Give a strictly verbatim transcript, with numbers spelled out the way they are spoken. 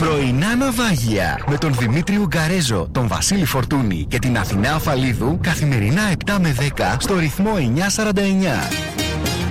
Πρωινά ναυάγια με τον Δημήτρη Ουγγαρέζο, τον Βασίλη Φορτούνη και την Αθηναία Φαλίδου καθημερινά επτά με δέκα στο ρυθμό εννιακόσια σαράντα εννιά.